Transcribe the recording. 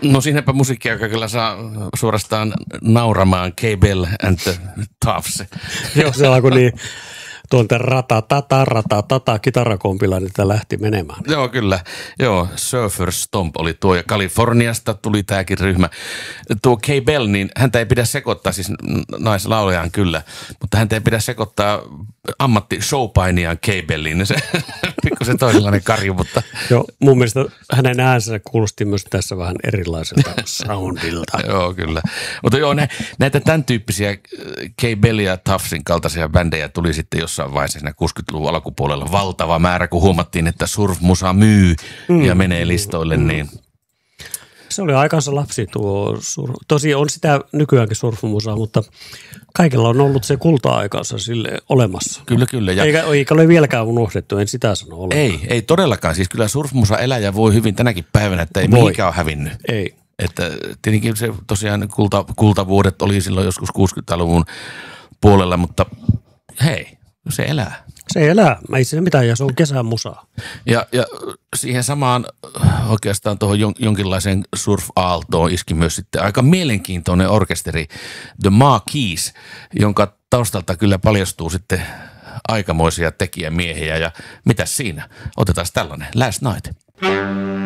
No siinäpä musiikki, joka kyllä saa suorastaan nauramaan K-Bell and the Toughs. Joo, se alkoi niin tuolta ratatata kitarakompilla niitä lähti menemään. Joo, kyllä. Joo, Surfer Stomp oli tuo ja Kaliforniasta tuli tämäkin ryhmä. Tuo K-Bell, niin häntä ei pidä sekoittaa, siis naislaulajaan kyllä, mutta häntä ei pidä sekoittaa ammatti-showpainijaan K-Belliin. Se pikkusen toisenlainen karju, mutta... Joo, mun mielestä hänen äänsä kuulosti myös tässä vähän erilaiselta soundilta. Joo, kyllä. Mutta joo, näitä tämän tyyppisiä K-Bell ja Toughsin kaltaisia bändejä tuli sitten jossain vaiheessa siinä 60-luvun alkupuolella valtava määrä, kun huomattiin, että surf-musa myy ja menee listoille, niin... Se oli aikansa lapsi tuo tosi on sitä nykyäänkin surfumusaa, mutta kaikilla on ollut se kulta-aikansa sille olemassa. Kyllä. Ja eikä ole vieläkään unohdettu, en sitä sano ollenkaan. Ei todellakaan. Siis kyllä surfmusa elää ja voi hyvin tänäkin päivänä, että ei mihinkään ole hävinnyt. Ei. Että tietenkin se tosiaan kultavuodet oli silloin joskus 60-luvun puolella, mutta hei, se elää. Se elää, ei siinä mitään, ja se on kesämusaa. Ja siihen samaan oikeastaan tuohon jonkinlaiseen surf-aaltoon iski myös sitten aika mielenkiintoinen orkesteri The Marquis, jonka taustalta kyllä paljastuu sitten aikamoisia tekijämiehiä. Ja mitäs siinä? Otetaan tällainen Last Night.